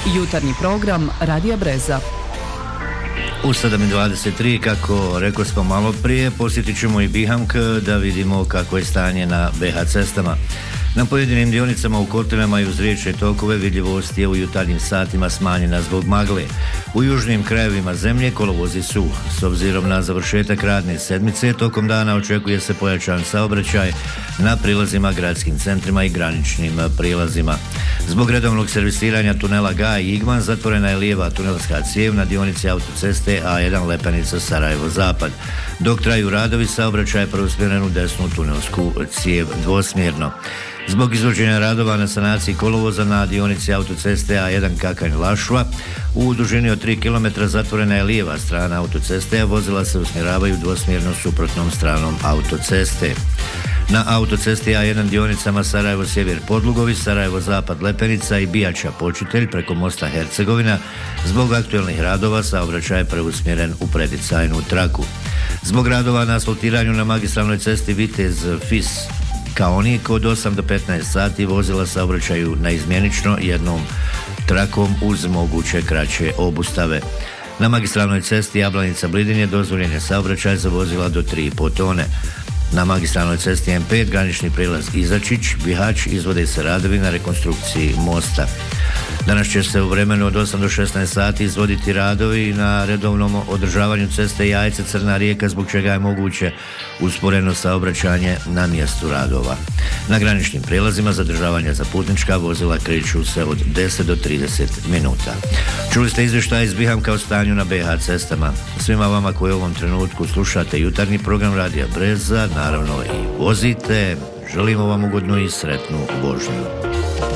Jutarnji program Radija Breza. U 7:23, kako rekao smo malo prije, posjetit ćemo i Bihamk da vidimo kako je stanje na BH cestama. Na pojedinim dionicama u kotlima i uz riječne tokove vidljivost je u jutarnjim satima smanjena zbog magle. U južnim krajevima zemlje kolovozi su. S obzirom na završetak radne sedmice, tokom dana očekuje se pojačan saobraćaj na prilazima gradskim centrima i graničnim prilazima. Zbog redovnog servisiranja tunela Gaj i Igman zatvorena je lijeva tunelska cijev na dionici autoceste A1 Lepenica Sarajevo-Zapad. Dok traju radovi, saobraćaj je preusmjeren u desnu tunelsku cijev dvosmjerno. Zbog izvođenja radova na sanaciji kolovoza na dionici autoceste A1 Kakanj-Lašva u dužini od 3 km zatvorena je lijeva strana autoceste, a vozila se usmjeravaju dvosmjerno suprotnom stranom autoceste. Na autocesti A1 dionicama Sarajevo-Sjever Podlugovi, Sarajevo-Zapad Lepenica i Bijača-Počitelj preko mosta Hercegovina zbog aktuelnih radova saobraćaj je preusmjeren u predicajnu traku. Zbog radova na asfaltiranju na magistralnoj cesti Vitez-Fis Kaonik od 8 do 15 sati vozila saobraćaju naizmjenično jednom trakom uz moguće kraće obustave. Na magistralnoj cesti Jablanica-Blidin je dozvoljen je saobraćaj za vozila do 3,5 tone. Na magistralnoj cesti M5 granični prilaz Izačić, Bihać izvode se radovi na rekonstrukciji mosta. Danas će se u vremenu od 8 do 16 sati izvoditi radovi na redovnom održavanju ceste Jajce-Crna Rijeka, zbog čega je moguće usporeno saobraćanje na mjestu radova. Na graničnim prilazima zadržavanja za putnička vozila kreću se od 10 do 30 minuta. Čuli ste izvještaj iz Bihamka o stanju na BH cestama. Svima vama koji u ovom trenutku slušate jutarnji program Radija Breza, naravno i vozite, želimo vam ugodnu i sretnu vožnju.